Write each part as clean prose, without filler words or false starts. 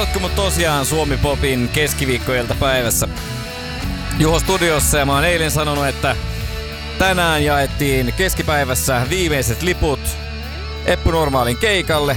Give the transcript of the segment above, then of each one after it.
Kuunteletko mut tosiaan Suomi Popin keskiviikkoiltapäivässä? Juho studiossa ja mä oon eilen sanonut, että tänään jaettiin keskipäivässä viimeiset liput Eppu Normaalin keikalle.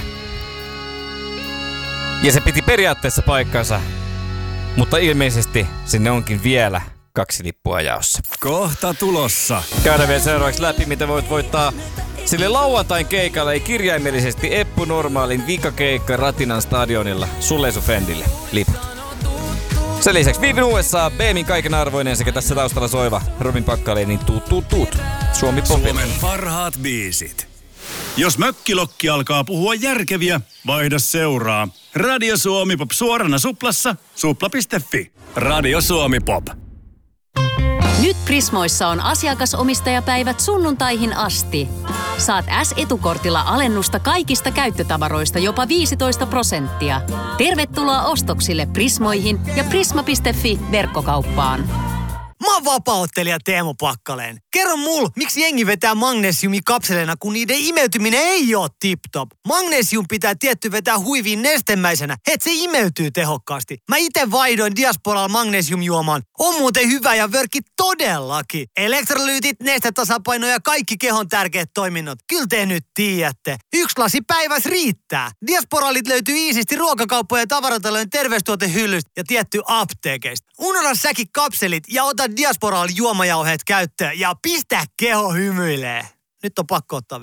Ja se piti periaatteessa paikkansa, mutta ilmeisesti sinne onkin vielä 2 lippua jaossa. Kohta tulossa. Käydään vielä seuraavaksi läpi, mitä voit voittaa sille lauantain keikalle, ei kirjaimellisesti Eppu Normaalin vikakeikka Ratinan stadionilla. Sulle sun friendille liput. Sen lisäksi Viivin USA, Beemin kaikenarvoinen sekä tässä taustalla soiva Robin Pakkaleinin tuut. Suomi Popin. Suomen parhaat biisit. Jos mökkilokki alkaa puhua järkeviä, vaihda seuraa. Radio Suomi Pop suorana suplassa, supla.fi. Radio Suomi Pop. Nyt Prismoissa on asiakasomistajapäivät sunnuntaihin asti. Saat S-etukortilla alennusta kaikista käyttötavaroista jopa 15%. Tervetuloa ostoksille Prismoihin ja prisma.fi verkkokauppaan. Mä oon vapaa-ottelija Teemu Pakkaleen. Kerro mulle, miksi jengi vetää magnesiumikapseleina, kun niiden imeytyminen ei oo tip-top. Magnesium pitää tietty vetää huiviin nestemäisenä, et se imeytyy tehokkaasti. Mä ite vaihdoin Diasporalla magnesiumjuomaan. On muuten hyvä ja vörkki todellakin. Elektrolyytit, nestetasapaino ja kaikki kehon tärkeät toiminnot. Kyllä te nyt tiedätte. 1 lasi päivässä riittää. Diasporalit löytyy iisisti ruokakauppojen ja tavaratalojen terveystuotehyllystä ja tietty apteekeista. Unohda säkin kapselit ja ota Diasporalla juomajauheet käyttöön ja pistä keho hymyilee. Nyt on pakko ottaa